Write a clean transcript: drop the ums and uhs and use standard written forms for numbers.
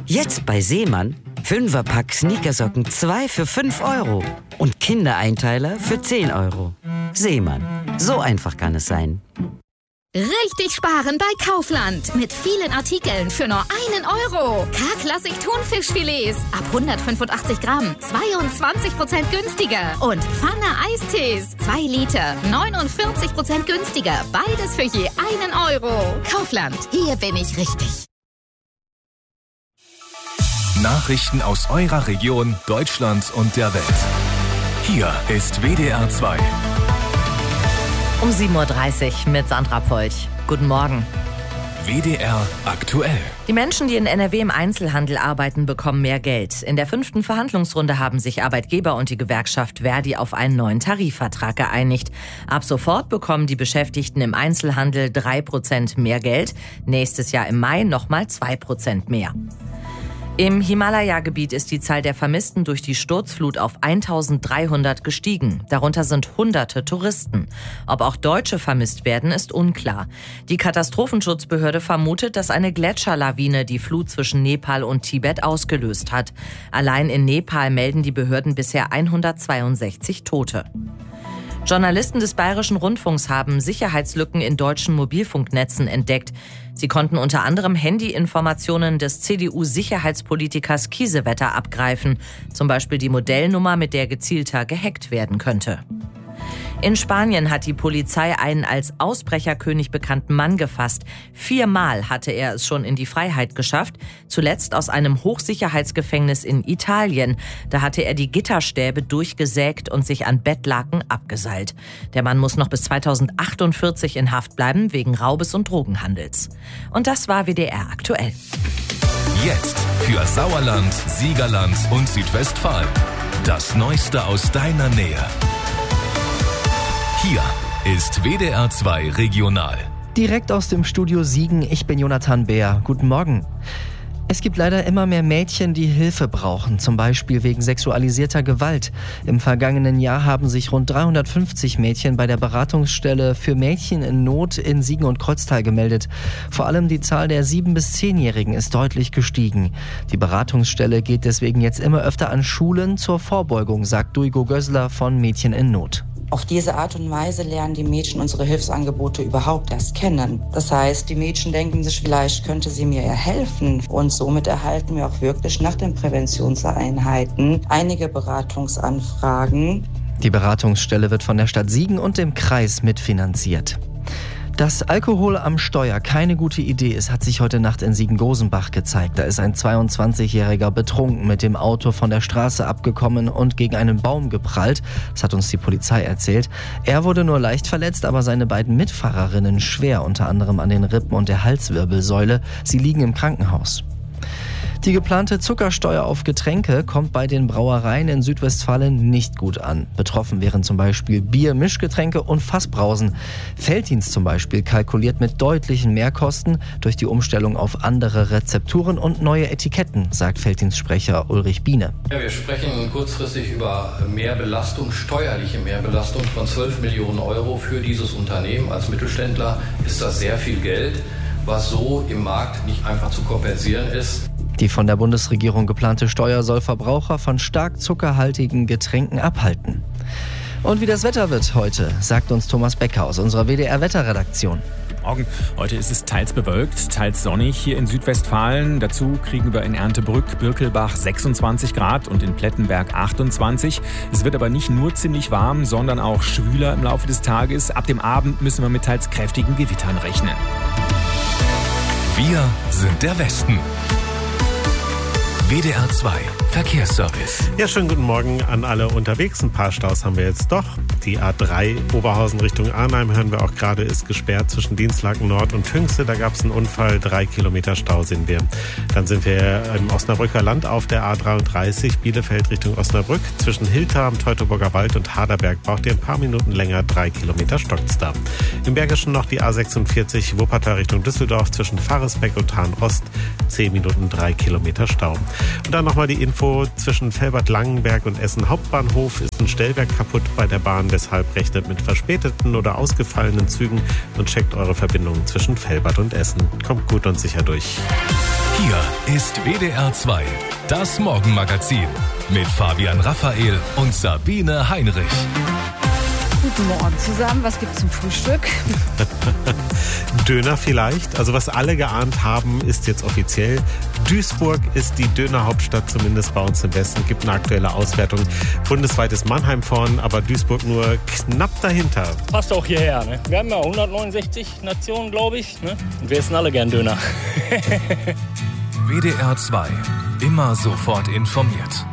Jetzt bei Seemann 5er-Pack Sneakersocken 2 für 5 € und Kindereinteiler für 10 €. Seemann, so einfach kann es sein. Richtig sparen bei Kaufland. Mit vielen Artikeln für nur 1 €. K-Klassik Thunfischfilets ab 185 Gramm 22% günstiger. Und Pfanne Eistees 2 Liter 49% günstiger. Beides für je 1 €. Kaufland, hier bin ich richtig. Nachrichten aus eurer Region, Deutschland und der Welt. Hier ist WDR 2. Um 7.30 Uhr mit Sandra Polch. Guten Morgen. WDR aktuell. Die Menschen, die in NRW im Einzelhandel arbeiten, bekommen mehr Geld. In der 5. Verhandlungsrunde haben sich Arbeitgeber und die Gewerkschaft Verdi auf einen neuen Tarifvertrag geeinigt. Ab sofort bekommen die Beschäftigten im Einzelhandel 3% mehr Geld. Nächstes Jahr im Mai nochmal 2% mehr. Im Himalaya-Gebiet ist die Zahl der Vermissten durch die Sturzflut auf 1300 gestiegen. Darunter sind Hunderte Touristen. Ob auch Deutsche vermisst werden, ist unklar. Die Katastrophenschutzbehörde vermutet, dass eine Gletscherlawine die Flut zwischen Nepal und Tibet ausgelöst hat. Allein in Nepal melden die Behörden bisher 162 Tote. Journalisten des Bayerischen Rundfunks haben Sicherheitslücken in deutschen Mobilfunknetzen entdeckt. Sie konnten unter anderem Handyinformationen des CDU-Sicherheitspolitikers Kiesewetter abgreifen, zum Beispiel die Modellnummer, mit der gezielter gehackt werden könnte. In Spanien hat die Polizei einen als Ausbrecherkönig bekannten Mann gefasst. 4-mal hatte er es schon in die Freiheit geschafft, zuletzt aus einem Hochsicherheitsgefängnis in Italien. Da hatte er die Gitterstäbe durchgesägt und sich an Bettlaken abgeseilt. Der Mann muss noch bis 2048 in Haft bleiben wegen Raubes und Drogenhandels. Und das war WDR aktuell. Jetzt für Sauerland, Siegerland und Südwestfalen. Das Neueste aus deiner Nähe. Hier ist WDR 2 Regional. Direkt aus dem Studio Siegen, ich bin Jonathan Beer. Guten Morgen. Es gibt leider immer mehr Mädchen, die Hilfe brauchen, zum Beispiel wegen sexualisierter Gewalt. Im vergangenen Jahr haben sich rund 350 Mädchen bei der Beratungsstelle für Mädchen in Not in Siegen und Kreuztal gemeldet. Vor allem die Zahl der 7- bis 10-Jährigen ist deutlich gestiegen. Die Beratungsstelle geht deswegen jetzt immer öfter an Schulen zur Vorbeugung, sagt Duigo Gößler von Mädchen in Not. Auf diese Art und Weise lernen die Mädchen unsere Hilfsangebote überhaupt erst kennen. Das heißt, die Mädchen denken sich, vielleicht könnte sie mir ja helfen. Und somit erhalten wir auch wirklich nach den Präventionseinheiten einige Beratungsanfragen. Die Beratungsstelle wird von der Stadt Siegen und dem Kreis mitfinanziert. Dass Alkohol am Steuer keine gute Idee ist, hat sich heute Nacht in Siegen-Gosenbach gezeigt. Da ist ein 22-Jähriger betrunken mit dem Auto von der Straße abgekommen und gegen einen Baum geprallt. Das hat uns die Polizei erzählt. Er wurde nur leicht verletzt, aber seine beiden Mitfahrerinnen schwer, unter anderem an den Rippen und der Halswirbelsäule. Sie liegen im Krankenhaus. Die geplante Zuckersteuer auf Getränke kommt bei den Brauereien in Südwestfalen nicht gut an. Betroffen wären zum Beispiel Bier, Mischgetränke und Fassbrausen. Felddienst zum Beispiel kalkuliert mit deutlichen Mehrkosten durch die Umstellung auf andere Rezepturen und neue Etiketten, sagt Felddienstsprecher Ulrich Biene. Ja, wir sprechen kurzfristig über Mehrbelastung, steuerliche Mehrbelastung von 12 Millionen € für dieses Unternehmen. Als Mittelständler ist das sehr viel Geld, was so im Markt nicht einfach zu kompensieren ist. Die von der Bundesregierung geplante Steuer soll Verbraucher von stark zuckerhaltigen Getränken abhalten. Und wie das Wetter wird heute, sagt uns Thomas Becker aus unserer WDR-Wetterredaktion. Morgen. Heute ist es teils bewölkt, teils sonnig hier in Südwestfalen. Dazu kriegen wir in Erntebrück, Birkelbach 26 Grad und in Plettenberg 28. Es wird aber nicht nur ziemlich warm, sondern auch schwüler im Laufe des Tages. Ab dem Abend müssen wir mit teils kräftigen Gewittern rechnen. Wir sind der Westen. WDR 2 Verkehrsservice. Ja, schönen guten Morgen an alle unterwegs. Ein paar Staus haben wir jetzt doch. Die A3 Oberhausen Richtung Arnheim, hören wir auch gerade, ist gesperrt zwischen Dinslaken Nord und Hünxe. Da gab es einen Unfall, 3 Kilometer Stau sind wir. Dann sind wir im Osnabrücker Land auf der A33 Bielefeld Richtung Osnabrück. Zwischen Hilter, Teutoburger Wald und Haderberg braucht ihr ein paar Minuten länger, 3 Kilometer stockt's da. Im Bergischen noch die A46 Wuppertal Richtung Düsseldorf zwischen Faresbeck und Hahn Ost, 10 Minuten, 3 Kilometer Stau. Und dann nochmal die Info, zwischen Velbert-Langenberg und Essen Hauptbahnhof ist ein Stellwerk kaputt bei der Bahn. Deshalb rechnet mit verspäteten oder ausgefallenen Zügen und checkt eure Verbindungen zwischen Velbert und Essen. Kommt gut und sicher durch. Hier ist WDR 2, das Morgenmagazin mit Fabian Raphael und Sabine Heinrich. Guten Morgen zusammen. Was gibt's zum Frühstück? Döner vielleicht. Also was alle geahnt haben, ist jetzt offiziell. Duisburg ist die Dönerhauptstadt, zumindest bei uns im Westen. Gibt eine aktuelle Auswertung. Bundesweit ist Mannheim vorn, aber Duisburg nur knapp dahinter. Passt auch hierher. Ne? Wir haben ja 169 Nationen, glaube ich. Ne? Und wir essen alle gern Döner. WDR 2. Immer sofort informiert.